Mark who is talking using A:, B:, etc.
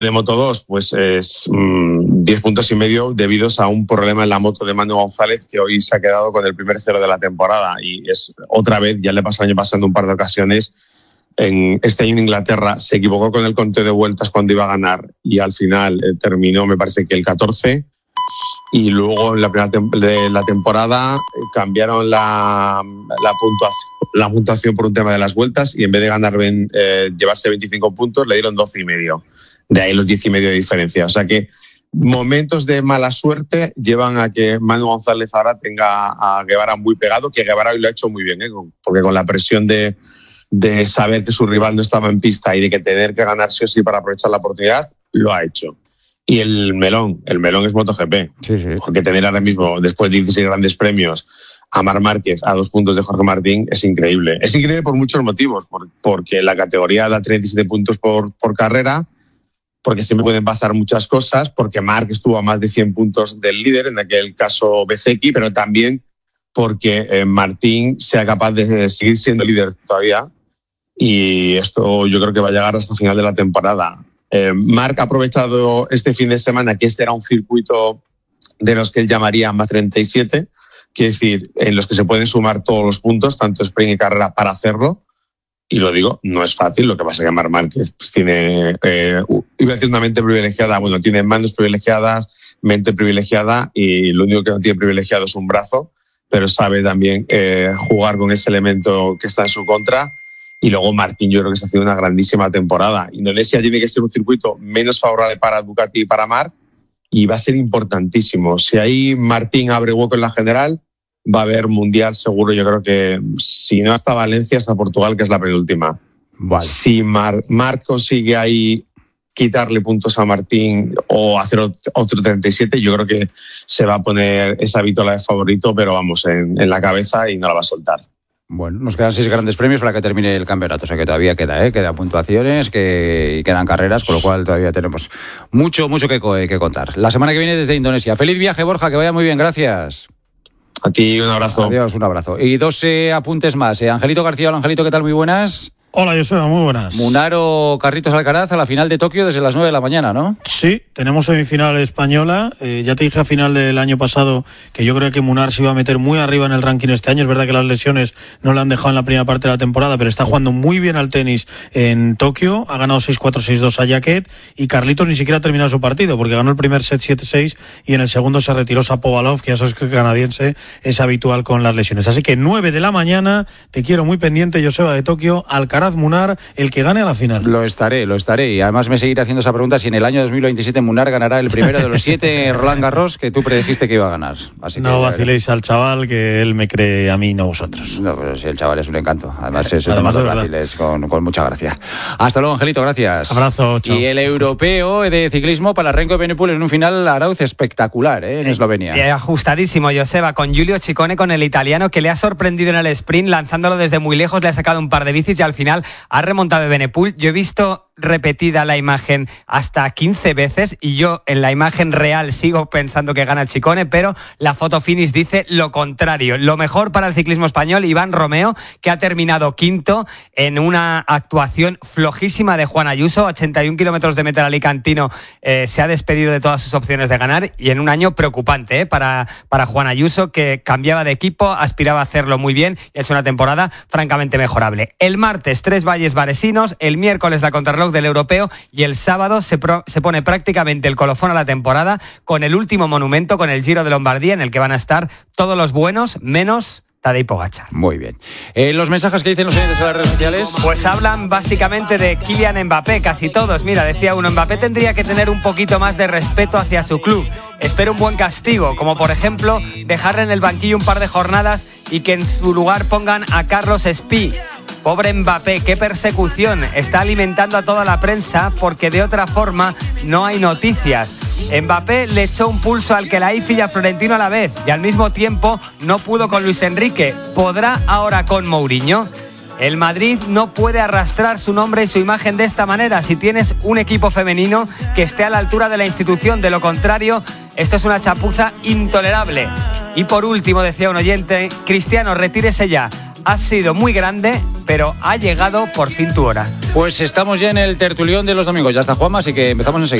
A: de Moto2 pues es 10 puntos y medio debido a un problema en la moto de Manu González, que hoy se ha quedado con el primer cero de la temporada, y es otra vez, ya le pasó el año pasado en un par de ocasiones. Este año en Inglaterra se equivocó con el conteo de vueltas cuando iba a ganar y al final terminó, me parece que el 14, y luego en la primera de la temporada cambiaron la puntuación por un tema de las vueltas, y en vez de ganar llevarse 25 puntos le dieron 12 y medio. De ahí los 10 y medio de diferencia. O sea que momentos de mala suerte llevan a que Manu González ahora tenga a Guevara muy pegado, que Guevara hoy lo ha hecho muy bien, porque con la presión de saber que su rival no estaba en pista y de que tener que ganar sí o sí para aprovechar la oportunidad, lo ha hecho. Y el melón es MotoGP.
B: Sí.
A: Porque tener ahora mismo, después de 16 grandes premios, a Marc Márquez a 2 puntos de Jorge Martín es increíble. Es increíble por muchos motivos, porque la categoría da 37 puntos por carrera, porque siempre pueden pasar muchas cosas, porque Marc estuvo a más de 100 puntos del líder, en aquel caso Bezzecchi, pero también porque Martín sea capaz de seguir siendo líder todavía, y esto yo creo que va a llegar hasta el final de la temporada. Marc ha aprovechado este fin de semana, que este era un circuito de los que él llamaría más 37, quiere decir, en los que se pueden sumar todos los puntos, tanto sprint y carrera, para hacerlo. Y lo digo, no es fácil. Lo que pasa es que Marc Márquez pues, tiene, iba a decir una mente privilegiada, bueno, tiene manos privilegiadas, mente privilegiada, y lo único que no tiene privilegiado es un brazo, pero sabe también jugar con ese elemento que está en su contra. Y luego Martín, yo creo que está haciendo una grandísima temporada. Indonesia tiene que ser un circuito menos favorable para Ducati y para Marc, y va a ser importantísimo. Si ahí Martín abre hueco en la general, va a haber mundial seguro. Yo creo que si no hasta Valencia, hasta Portugal, que es la penúltima.
B: Vale.
A: Si Marc consigue ahí quitarle puntos a Martín o hacer otro 37, yo creo que se va a poner esa vitola de favorito, pero vamos, en la cabeza, y no la va a soltar.
B: Bueno, nos quedan 6 grandes premios para que termine el campeonato, o sea que todavía quedan puntuaciones, y quedan carreras, con lo cual todavía tenemos mucho que contar. La semana que viene desde Indonesia. Feliz viaje, Borja, que vaya muy bien, gracias.
A: A ti un abrazo.
B: Adiós, un abrazo. Y 2 apuntes más. Angelito García, hola Angelito, ¿qué tal? Muy buenas.
C: Hola, Joseba, muy buenas.
B: Munaro Carritos Alcaraz a la final de Tokio desde las 9 de la mañana, ¿no?
C: Sí, tenemos semifinal española. Ya te dije a final del año pasado que yo creo que Munar se iba a meter muy arriba en el ranking este año. Es verdad que las lesiones no le han dejado en la primera parte de la temporada, pero está jugando muy bien al tenis en Tokio. Ha ganado 6-4, 6-2 a Jaquet, y Carlitos ni siquiera ha terminado su partido porque ganó el primer set 7-6 y en el segundo se retiró Shapovalov, que ya sabes que el canadiense es habitual con las lesiones. Así que 9 de la mañana, te quiero muy pendiente, Joseba, de Tokio, Alcaraz Munar, el que gane a la final.
B: Lo estaré, y además me seguiré haciendo esa pregunta si en el año 2027 Munar ganará el primero de los 7 Roland Garros que tú predijiste que iba a ganar. Así
C: no que, vaciléis al chaval, que él me cree a mí, no vosotros.
B: No, pero si el chaval es un encanto, además se toma los fáciles con mucha gracia. Hasta luego, Angelito, gracias.
C: Abrazo, chao.
B: Y el europeo de ciclismo para Renko Evenepoel en un final Arauz espectacular, en Eslovenia.
D: Ajustadísimo, Joseba, con Giulio Ciccone, con el italiano, que le ha sorprendido en el sprint, lanzándolo desde muy lejos, le ha sacado un par de bicis y al final ha remontado Evenepoel. Yo he visto repetida la imagen hasta 15 veces y yo en la imagen real sigo pensando que gana Ciccone, pero la foto finish dice lo contrario. Lo mejor para el ciclismo español, Iván Romeo, que ha terminado quinto en una actuación flojísima de Juan Ayuso, 81 kilómetros de meta alicantino, se ha despedido de todas sus opciones de ganar, y en un año preocupante para Juan Ayuso, que cambiaba de equipo, aspiraba a hacerlo muy bien y ha hecho una temporada francamente mejorable. El martes 3 valles varesinos, el miércoles la contrarreloj del europeo, y el sábado se pone prácticamente el colofón a la temporada con el último monumento, con el Giro de Lombardía, en el que van a estar todos los buenos menos Tadej Pogačar.
B: Muy bien. Los mensajes que dicen los oyentes en las redes sociales.
D: Pues hablan básicamente de Kylian Mbappé, casi todos. Mira, decía uno, Mbappé tendría que tener un poquito más de respeto hacia su club. Espero un buen castigo, como por ejemplo dejarle en el banquillo un par de jornadas y que en su lugar pongan a Carlos Espí. Pobre Mbappé, qué persecución. Está alimentando a toda la prensa porque de otra forma no hay noticias. Mbappé le echó un pulso al Khelaifi y a Florentino a la vez, y al mismo tiempo no pudo con Luis Enrique. ¿Podrá ahora con Mourinho? El Madrid no puede arrastrar su nombre y su imagen de esta manera si tienes un equipo femenino que esté a la altura de la institución. De lo contrario, esto es una chapuza intolerable. Y por último, decía un oyente, Cristiano, retírese ya. Has sido muy grande, pero pero ha llegado por fin tu hora.
B: Pues estamos ya en el tertulión de los domingos. Ya está Juanma, así que empezamos enseguida.